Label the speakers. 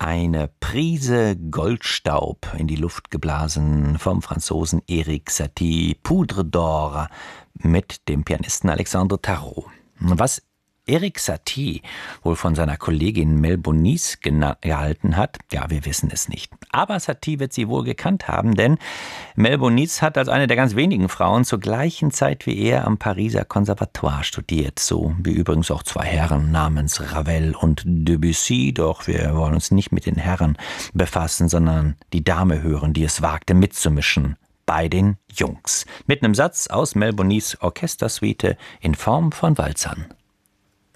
Speaker 1: Eine Prise Goldstaub in die Luft geblasen vom Franzosen Erik Satie, Poudre d'Or, mit dem Pianisten Alexandre Tarot. Was Erik Satie wohl von seiner Kollegin Mel Bonis gehalten hat, ja, wir wissen es nicht. Aber Satie wird sie wohl gekannt haben, denn Mel Bonis hat als eine der ganz wenigen Frauen zur gleichen Zeit wie er am Pariser Conservatoire studiert, so wie übrigens auch zwei Herren namens Ravel und Debussy. Doch wir wollen uns nicht mit den Herren befassen, sondern die Dame hören, die es wagte mitzumischen bei den Jungs. Mit einem Satz aus Mel Bonis Orchestersuite in Form von Walzern.